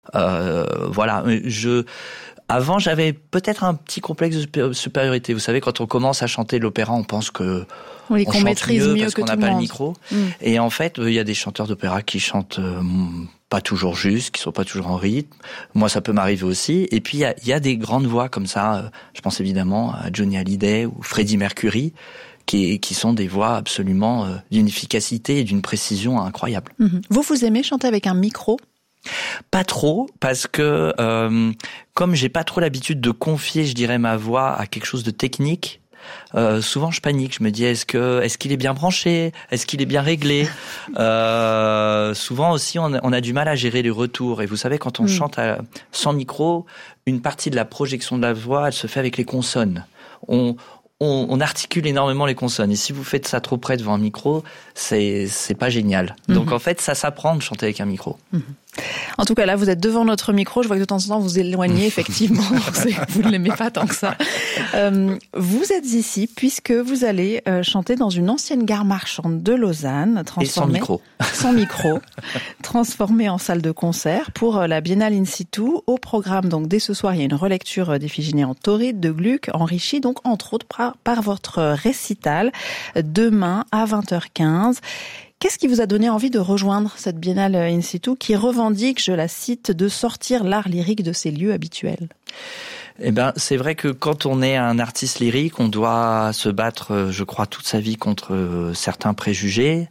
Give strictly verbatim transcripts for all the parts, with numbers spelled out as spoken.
Euh, voilà, je... Avant, j'avais peut-être un petit complexe de supériorité. Vous savez, quand on commence à chanter l'opéra, on pense que oui, on qu'on chante maîtrise mieux mieux parce que qu'on tout n'a le pas monde. le micro. Mm. Et en fait, il y a des chanteurs d'opéra qui chantent euh, pas toujours juste, qui sont pas toujours en rythme. Moi, ça peut m'arriver aussi. Et puis, il y a, il y a des grandes voix comme ça. Euh, je pense évidemment à Johnny Hallyday ou Freddie Mercury, qui, qui sont des voix absolument euh, d'une efficacité et d'une précision incroyable. Mm-hmm. Vous, vous aimez chanter avec un micro ? Pas trop, parce que euh, comme j'ai pas trop l'habitude de confier, je dirais, ma voix à quelque chose de technique, euh, souvent je panique. Je me dis est-ce que est-ce qu'il est bien branché, est-ce qu'il est bien réglé. euh, souvent aussi on a, on a du mal à gérer les retours. Et vous savez, quand on mmh. chante à, sans micro, une partie de la projection de la voix, elle se fait avec les consonnes. On On, on articule énormément les consonnes. Et si vous faites ça trop près devant un micro, c'est c'est pas génial. Mmh. Donc en fait, ça s'apprend de chanter avec un micro. Mmh. En tout cas, là, vous êtes devant notre micro. Je vois que de temps en temps, vous éloignez, effectivement. Vous ne l'aimez pas tant que ça. Euh, vous êtes ici puisque vous allez euh, chanter dans une ancienne gare marchande de Lausanne. Et sans micro. Sans micro. Transformée en salle de concert pour euh, la Biennale In Situ. Au programme, donc, dès ce soir, il y a une relecture d'Iphigénie en tauride de Gluck, enrichie, donc, entre autres, par, par votre récital, demain à vingt heures quinze. Qu'est-ce qui vous a donné envie de rejoindre cette Biennale In Situ qui revendique, je la cite, de sortir l'art lyrique de ses lieux habituels ? Eh ben, c'est vrai que quand on est un artiste lyrique, on doit se battre, je crois, toute sa vie contre certains préjugés.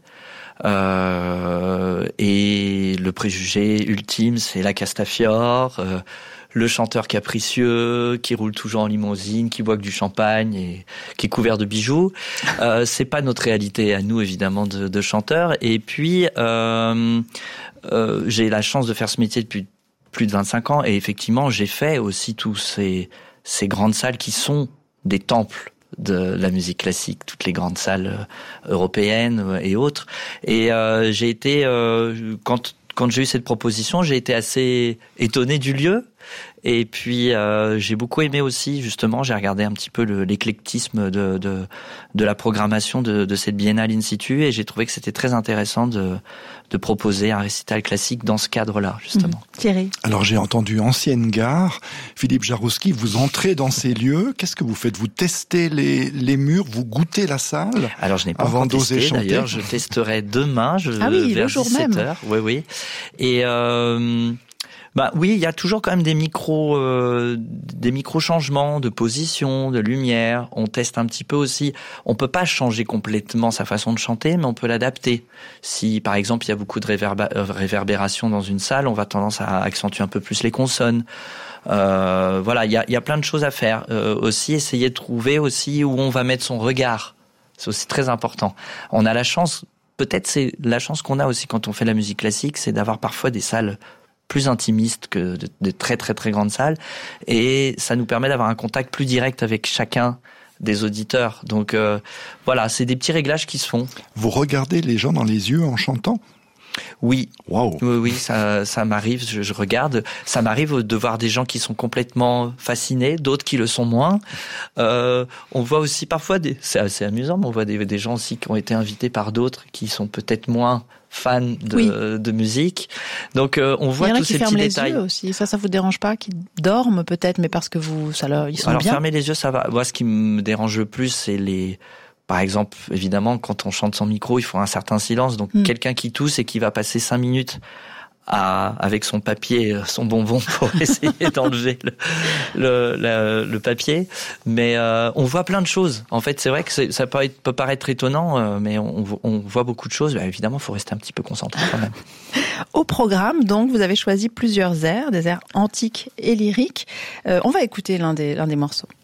Euh, et le préjugé ultime, c'est la Castafiore, euh, le chanteur capricieux qui roule toujours en limousine, qui boit que du champagne et qui est couvert de bijoux. Euh, c'est pas notre réalité à nous, évidemment, de, de chanteurs. Et puis, euh, euh, j'ai la chance de faire ce métier depuis plus de vingt-cinq ans. Et effectivement, j'ai fait aussi tous ces, ces grandes salles qui sont des temples de la musique classique, toutes les grandes salles européennes et autres. Et euh, j'ai été, euh, quand quand j'ai eu cette proposition, j'ai été assez étonné du lieu. Et puis euh, j'ai beaucoup aimé aussi, justement, j'ai regardé un petit peu le, l'éclectisme de, de de la programmation de, de cette Biennale In Situ, et j'ai trouvé que c'était très intéressant de de proposer un récital classique dans ce cadre-là, justement. Mmh. Thierry. Alors j'ai entendu ancienne gare. Philippe Jarouski, vous entrez dans ces lieux. Qu'est-ce que vous faites ? Vous testez les les murs, vous goûtez la salle ? Alors je n'ai pas avant encore d'oser testé. chanter. D'ailleurs, je testerai demain. Je, ah oui, vers le jour dix-sept même. heures. Oui, oui. Et euh, bah oui, il y a toujours quand même des micros, euh, des micro changements de position, de lumière. On teste un petit peu aussi. On peut pas changer complètement sa façon de chanter, mais on peut l'adapter. Si par exemple il y a beaucoup de réverba- réverbération dans une salle, on va tendance à accentuer un peu plus les consonnes. Euh, voilà, il y a, il y a plein de choses à faire. Euh, aussi, essayer de trouver aussi où on va mettre son regard. C'est aussi très important. On a la chance, peut-être c'est la chance qu'on a aussi quand on fait la musique classique, c'est d'avoir parfois des salles plus intimistes que de, de très très très grandes salles, et ça nous permet d'avoir un contact plus direct avec chacun des auditeurs. Donc euh, voilà, c'est des petits réglages qui se font. Vous regardez les gens dans les yeux en chantant ? Oui, wow. oui, oui, ça, ça m'arrive. Je, je regarde. Ça m'arrive de voir des gens qui sont complètement fascinés, d'autres qui le sont moins. Euh, on voit aussi parfois des. C'est assez amusant, mais on voit des, des gens aussi qui ont été invités par d'autres qui sont peut-être moins fans de, oui. de musique. Donc euh, on voit tous ces petits détails. Il y en a qui ferment les yeux aussi. Ça, ça vous dérange pas, qui dorment peut-être, mais parce que vous, ça leur, ils sont Alors, bien. Alors fermer les yeux, ça va. Moi, ce qui me dérange le plus, c'est les. Par exemple, évidemment, quand on chante sans micro, il faut un certain silence. Donc, mmh. quelqu'un qui tousse et qui va passer cinq minutes à, avec son papier, son bonbon pour essayer d'enlever le, le, le, le papier. Mais euh, on voit plein de choses. En fait, c'est vrai que c'est, ça peut, être, peut paraître étonnant, euh, mais on, on voit beaucoup de choses. Bah, évidemment, il faut rester un petit peu concentré quand même. Au programme, donc, vous avez choisi plusieurs airs, des airs antiques et lyriques. Euh, on va écouter l'un des, l'un des morceaux.